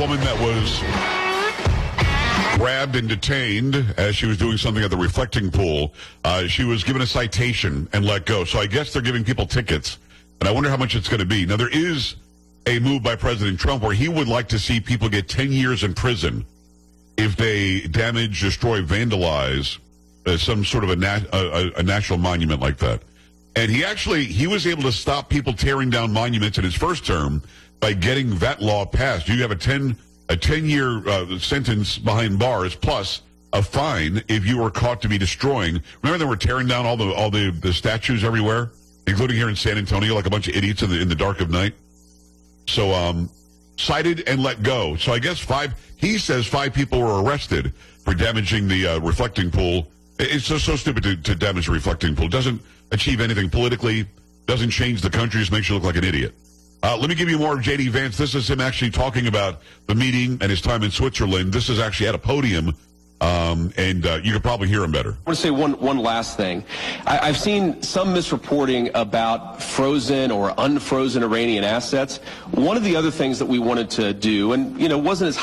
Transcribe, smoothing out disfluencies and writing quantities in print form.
woman that was grabbed and detained as she was doing something at the reflecting pool. She was given a citation and let go. So I guess they're giving people tickets, and I wonder how much it's going to be. Now, there is a move by President Trump where he would like to see people get 10 years in prison if they damage, destroy, vandalize some sort of a national monument like that. And he was able to stop people tearing down monuments in his first term by getting that law passed. You have a 10-year sentence behind bars plus a fine if you were caught to be destroying. Remember they were tearing down all the statues everywhere, including here in San Antonio, like a bunch of idiots in the dark of night. So cited and let go. So I guess he says five people were arrested for damaging the reflecting pool. It's so stupid to damage a reflecting pool. It doesn't achieve anything politically, doesn't change the country, just makes you look like an idiot. Let me give you more of J.D. Vance. This is him actually talking about the meeting and his time in Switzerland. This is actually at a podium, and you could probably hear him better. I want to say one last thing. I've seen some misreporting about frozen or unfrozen Iranian assets. One of the other things that we wanted to do, and wasn't as